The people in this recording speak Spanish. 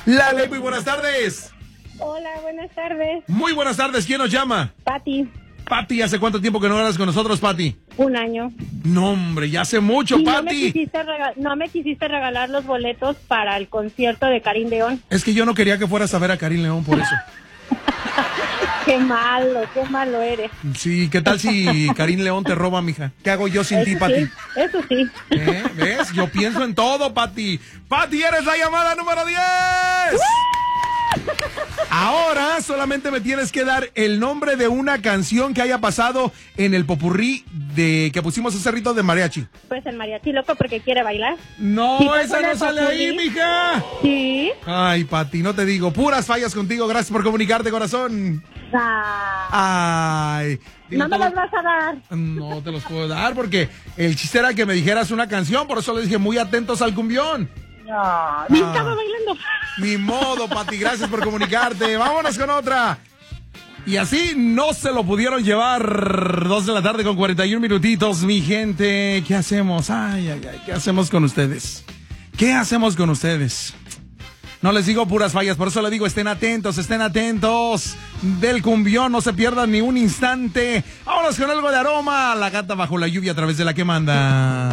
Lale, muy buenas tardes. Hola, buenas tardes. Muy buenas tardes, ¿quién nos llama? Pati. Pati, ¿hace cuánto tiempo que no hablas con nosotros, Pati? 1 año. No, hombre, ya hace mucho, Y Pati. no me quisiste regalar los boletos para el concierto de Karim León. Es que yo no quería que fueras a ver a Karim León, por eso. Qué malo eres. Sí, ¿qué tal si Karim León te roba, mija? ¿Qué hago yo sin ti, Pati? Eso sí. ¿Ves? Yo pienso en todo, Pati. Pati, eres la llamada número 10. Ahora solamente me tienes que dar el nombre de una canción que haya pasado en el popurrí que pusimos ese rito de mariachi. Pues el mariachi loco porque quiere bailar. No, ¿Sí esa no sale ahí, mija. Sí. Ay, Pati, no te digo. Puras fallas contigo. Gracias por comunicarte, corazón. Ay. No me las vas a dar. No te los puedo dar porque el chiste era que me dijeras una canción. Por eso le dije muy atentos al cumbión. No, ni estaba bailando. Ni modo, Pati, gracias por comunicarte. Vámonos con otra. Y así no se lo pudieron llevar. 2 de la tarde con 41 minutitos, mi gente. ¿Qué hacemos? Ay, ¿qué hacemos con ustedes? ¿Qué hacemos con ustedes? No les digo puras fallas, por eso les digo estén atentos del cumbión, no se pierdan ni un instante. Vámonos con algo de aroma. La gata bajo la lluvia a través de La Que Manda.